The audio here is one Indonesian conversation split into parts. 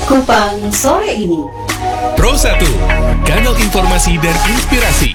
Kupang sore ini. Pro 1, kanal informasi dan inspirasi.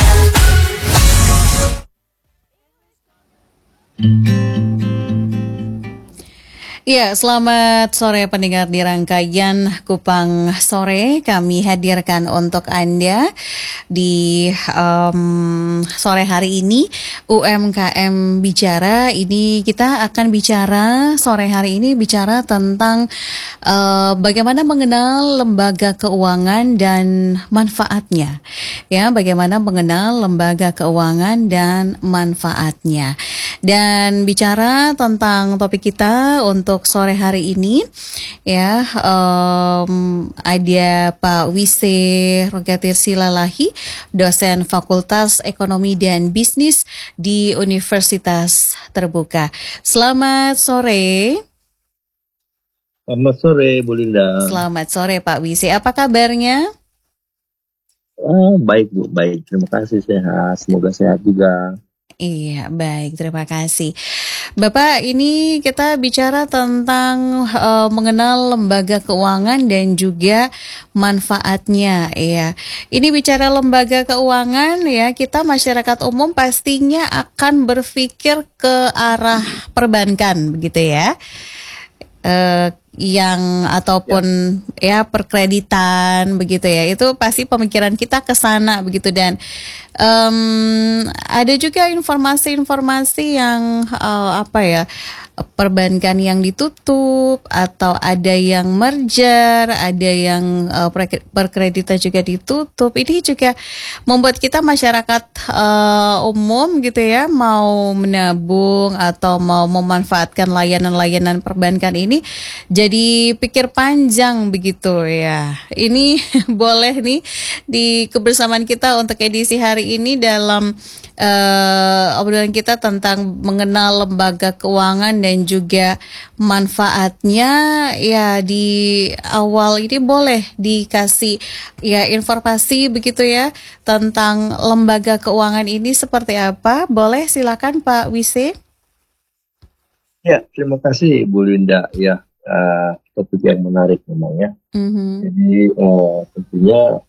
Ya, selamat sore pendengar di rangkaian Kupang Sore. Kami hadirkan untuk Anda di sore hari ini UMKM Bicara. Ini kita akan bicara sore hari ini bicara tentang bagaimana mengenal lembaga keuangan dan manfaatnya. Ya, bagaimana mengenal lembaga keuangan dan manfaatnya. Dan bicara tentang topik kita untuk sore hari ini, ya, ada Pak Wise Rogatir Silalahi, dosen Fakultas Ekonomi dan Bisnis di Universitas Terbuka. Selamat sore. Selamat sore, Bu Linda. Selamat sore, Pak Wise. Apa kabarnya? Baik, Bu. Baik. Terima kasih, sehat. Semoga sehat juga. Iya, baik. Terima kasih. Bapak, ini kita bicara tentang mengenal lembaga keuangan dan juga manfaatnya, ya. Ini bicara lembaga keuangan, ya, kita masyarakat umum pastinya akan berpikir ke arah perbankan, begitu ya. Yang ataupun ya perkreditan begitu ya, itu pasti pemikiran kita ke sana begitu. Dan ada juga informasi-informasi yang perbankan yang ditutup atau ada yang merger, ada yang perkreditan juga ditutup. Ini juga membuat kita masyarakat umum gitu ya, mau menabung atau mau memanfaatkan layanan-layanan perbankan ini jadi pikir panjang begitu ya. Ini boleh nih di kebersamaan kita untuk edisi hari ini dalam obrolan kita tentang mengenal lembaga keuangan dan juga manfaatnya. Ya, di awal ini boleh dikasih ya informasi begitu ya tentang lembaga keuangan ini seperti apa. Boleh, silakan Pak Wise. Ya, terima kasih Bu Linda. Ya, topik yang menarik memang ya. Jadi tentunya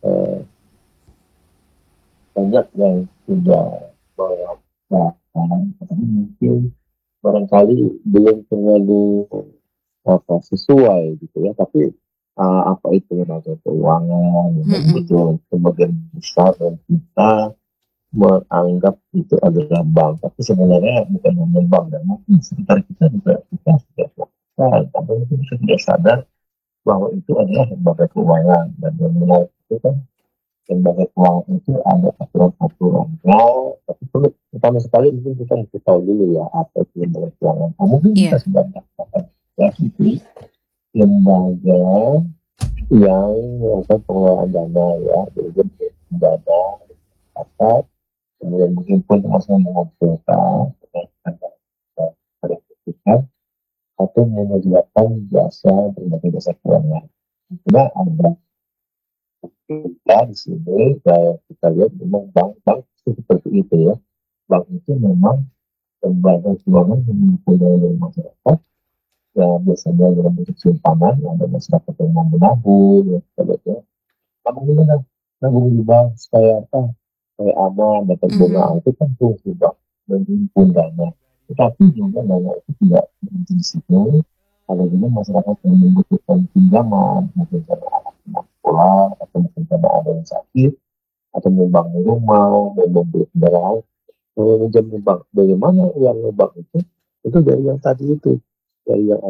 banyak yang sudah melakukan, tapi mungkin barangkali belum terlalu sesuai gitu ya. Tapi apa itu lembaga keuangan? Betul, sebagian besar dan kita menganggap itu adalah bank, tapi sebenarnya bukan hanya bank, dan mungkin sekitar kita juga kita sudah melakukan, tapi mungkin kita tidak sadar bahwa itu adalah lembaga keuangan. Dan yang menarik itu kan lembaga keuangan itu ada aturan-aturannya, tapi pertama sekali mungkin kita mesti tahu dulu ya apa itu lembaga keuangan. Mungkin kita sudah melakukan ya, itu lembaga yang melakukan pengelolaan dana ya, jadi dana atas kemudian menghimpun termasuk mengumpulkan pada kita atau menyediakan jasa berbagai jasa keuangan. Sudah ada kita di sini, kita lihat memang bank itu seperti itu ya. Bank itu memang lembaga keuangan yang mempunyai dari masyarakat, ya biasanya dalam bentuk simpanan, ada masyarakat yang mau menabung, ya kita lihat ya. Namun ini nabung di bank supaya apa? Supaya aman, dapat bunga, itu kan fungsi bank menghimpun dana. Tetapi juga dana itu tidak berhenti di situ. Kalau juga masyarakat yang membutuhkan pinjaman, mungkin karena anak sekolah, atau mungkin karena ada yang sakit, atau membangun rumah, mau membeli kendaraan, meminjam bank. Bagaimana uang bank itu? Itu dari yang tadi itu, dari yang